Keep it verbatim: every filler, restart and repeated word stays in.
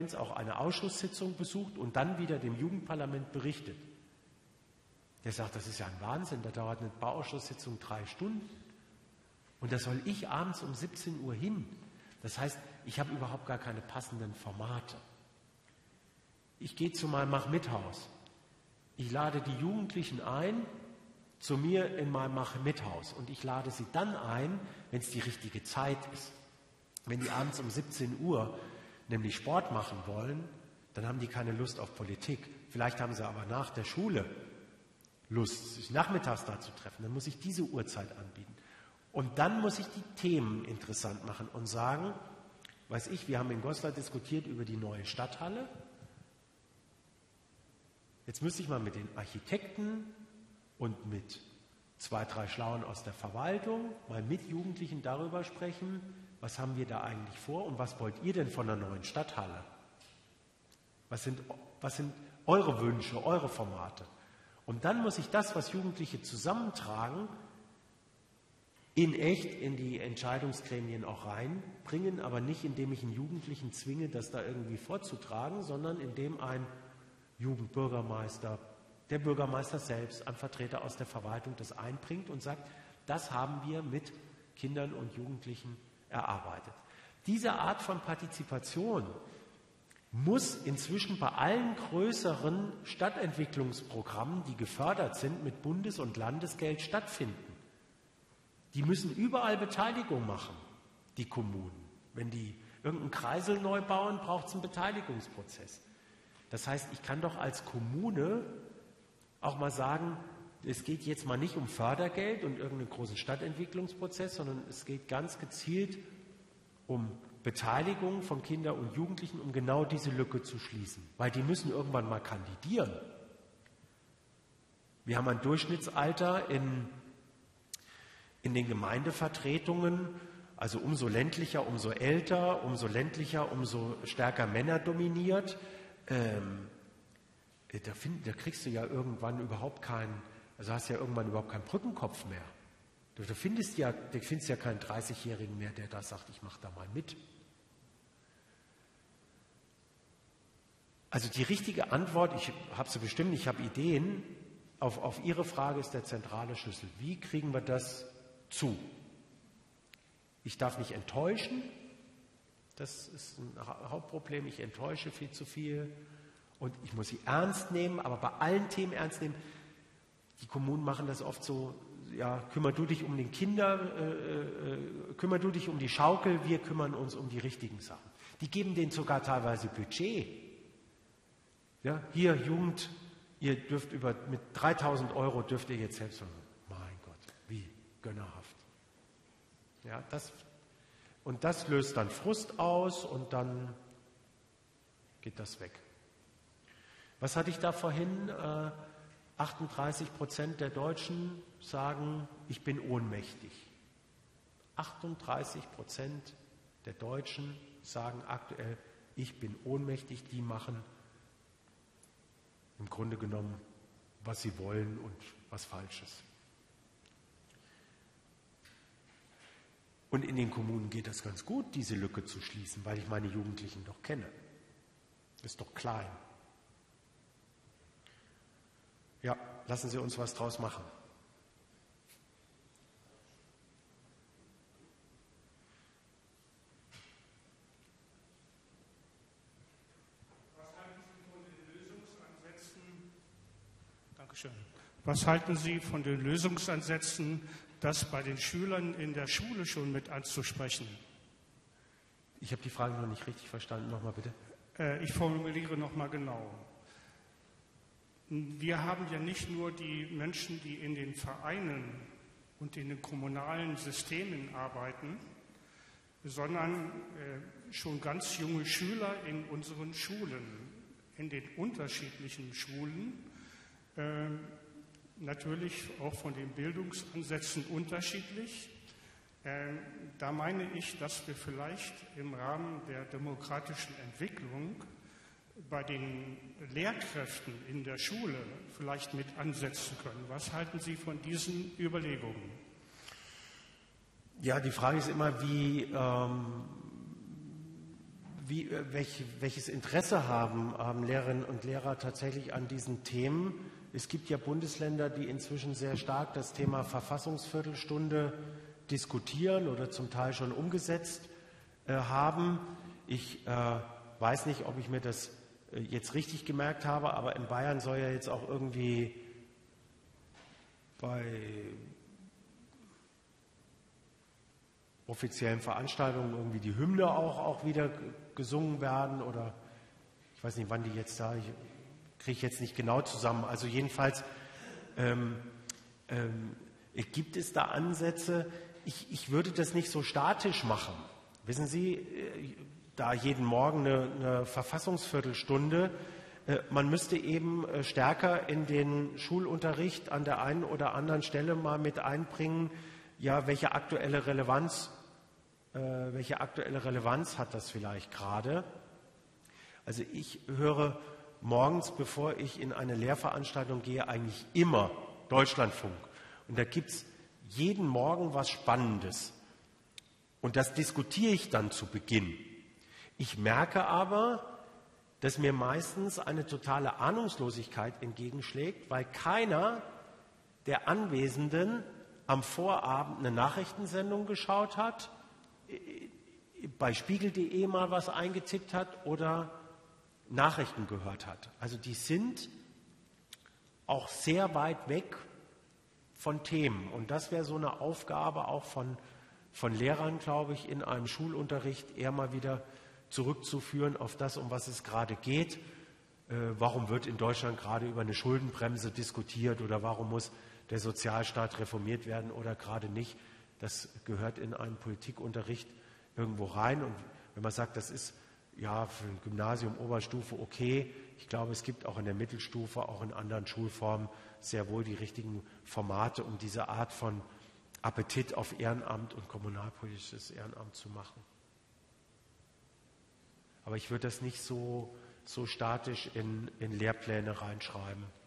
auch eine Ausschusssitzung besucht und dann wieder dem Jugendparlament berichtet. Der sagt, das ist ja ein Wahnsinn, da dauert eine Bauausschusssitzung drei Stunden. Und da soll ich abends um siebzehn Uhr hin. Das heißt, ich habe überhaupt gar keine passenden Formate. Ich gehe zu meinem Mach-Mit-Haus. Ich lade die Jugendlichen ein zu mir in meinem Mach-Mit-Haus. Und ich lade sie dann ein, wenn es die richtige Zeit ist. Wenn die abends um siebzehn Uhr nämlich Sport machen wollen, dann haben die keine Lust auf Politik. Vielleicht haben sie aber nach der Schule Lust, sich nachmittags da zu treffen. Dann muss ich diese Uhrzeit anbieten. Und dann muss ich die Themen interessant machen und sagen, weiß ich, wir haben in Goslar diskutiert über die neue Stadthalle. Jetzt müsste ich mal mit den Architekten und mit zwei, drei Schlauen aus der Verwaltung mal mit Jugendlichen darüber sprechen, was haben wir da eigentlich vor und was wollt ihr denn von der neuen Stadthalle? Was sind, was sind eure Wünsche, eure Formate? Und dann muss ich das, was Jugendliche zusammentragen, in echt in die Entscheidungsgremien auch reinbringen, aber nicht indem ich einen Jugendlichen zwinge, das da irgendwie vorzutragen, sondern indem ein Jugendbürgermeister, der Bürgermeister selbst, ein Vertreter aus der Verwaltung das einbringt und sagt, das haben wir mit Kindern und Jugendlichen erarbeitet. Diese Art von Partizipation muss inzwischen bei allen größeren Stadtentwicklungsprogrammen, die gefördert sind, mit Bundes- und Landesgeld stattfinden. Die müssen überall Beteiligung machen, die Kommunen. Wenn die irgendeinen Kreisel neu bauen, braucht es einen Beteiligungsprozess. Das heißt, ich kann doch als Kommune auch mal sagen, es geht jetzt mal nicht um Fördergeld und irgendeinen großen Stadtentwicklungsprozess, sondern es geht ganz gezielt um Beteiligung von Kindern und Jugendlichen, um genau diese Lücke zu schließen. Weil die müssen irgendwann mal kandidieren. Wir haben ein Durchschnittsalter in, in den Gemeindevertretungen, also umso ländlicher, umso älter, umso ländlicher, umso stärker Männer dominiert. Ähm, da, find, da kriegst du ja irgendwann überhaupt keinen, also hast ja irgendwann überhaupt keinen Brückenkopf mehr. Du, du findest ja, du findest ja keinen dreißigjährigen mehr, der da sagt, ich mache da mal mit. Also die richtige Antwort, ich habe sie bestimmt, ich habe Ideen, auf, auf Ihre Frage ist der zentrale Schlüssel. Wie kriegen wir das zu? Ich darf nicht enttäuschen, das ist ein Hauptproblem, ich enttäusche viel zu viel und ich muss sie ernst nehmen, aber bei allen Themen ernst nehmen. Die Kommunen machen das oft so, ja, kümmer du dich um den Kinder, äh, äh, kümmer du dich um die Schaukel, wir kümmern uns um die richtigen Sachen. Die geben denen sogar teilweise Budget. Ja, hier Jugend, ihr dürft über, mit dreitausend Euro dürft ihr jetzt selbst, mein Gott, wie gönnerhaft. Ja, das, und das löst dann Frust aus und dann geht das weg. Was hatte ich da vorhin? Äh, achtunddreißig Prozent der Deutschen sagen, ich bin ohnmächtig. achtunddreißig Prozent der Deutschen sagen aktuell, ich bin ohnmächtig, die machen im Grunde genommen, was sie wollen und was Falsches. Und in den Kommunen geht das ganz gut, diese Lücke zu schließen, weil ich meine Jugendlichen doch kenne. Ist doch klein. Ja, lassen Sie uns was draus machen. Was halten Sie von den Lösungsansätzen, das bei den Schülern in der Schule schon mit anzusprechen? Ich habe die Frage noch nicht richtig verstanden. Nochmal bitte. Äh, ich formuliere nochmal genau. Wir haben ja nicht nur die Menschen, die in den Vereinen und in den kommunalen Systemen arbeiten, sondern äh, schon ganz junge Schüler in unseren Schulen, in den unterschiedlichen Schulen, äh, natürlich auch von den Bildungsansätzen unterschiedlich. Äh, da meine ich, dass wir vielleicht im Rahmen der demokratischen Entwicklung bei den Lehrkräften in der Schule vielleicht mit ansetzen können. Was halten Sie von diesen Überlegungen? Ja, die Frage ist immer, wie, ähm, wie, welch, welches Interesse haben, haben Lehrerinnen und Lehrer tatsächlich an diesen Themen. Es gibt ja Bundesländer, die inzwischen sehr stark das Thema Verfassungsviertelstunde diskutieren oder zum Teil schon umgesetzt äh, haben. Ich äh, weiß nicht, ob ich mir das äh, jetzt richtig gemerkt habe, aber in Bayern soll ja jetzt auch irgendwie bei offiziellen Veranstaltungen irgendwie die Hymne auch, auch wieder gesungen werden oder ich weiß nicht, wann die jetzt da, ich kriege ich jetzt nicht genau zusammen. Also jedenfalls ähm, ähm, gibt es da Ansätze. Ich, ich würde das nicht so statisch machen. Wissen Sie, da jeden Morgen eine, eine Verfassungsviertelstunde, äh, man müsste eben äh, stärker in den Schulunterricht an der einen oder anderen Stelle mal mit einbringen, ja, welche aktuelle Relevanz, äh, welche aktuelle Relevanz hat das vielleicht gerade? Also ich höre morgens, bevor ich in eine Lehrveranstaltung gehe, eigentlich immer Deutschlandfunk. Und da gibt es jeden Morgen was Spannendes. Und das diskutiere ich dann zu Beginn. Ich merke aber, dass mir meistens eine totale Ahnungslosigkeit entgegenschlägt, weil keiner der Anwesenden am Vorabend eine Nachrichtensendung geschaut hat, bei spiegel punkt de mal was eingetippt hat oder Nachrichten gehört hat. Also die sind auch sehr weit weg von Themen. Und das wäre so eine Aufgabe auch von, von Lehrern, glaube ich, in einem Schulunterricht eher mal wieder zurückzuführen auf das, um was es gerade geht. Äh, warum wird in Deutschland gerade über eine Schuldenbremse diskutiert oder warum muss der Sozialstaat reformiert werden oder gerade nicht? Das gehört in einen Politikunterricht irgendwo rein. Und wenn man sagt, das ist ja für ein Gymnasium, Oberstufe okay, ich glaube, es gibt auch in der Mittelstufe, auch in anderen Schulformen sehr wohl die richtigen Formate, um diese Art von Appetit auf Ehrenamt und kommunalpolitisches Ehrenamt zu machen. Aber ich würde das nicht so, so statisch in, in Lehrpläne reinschreiben.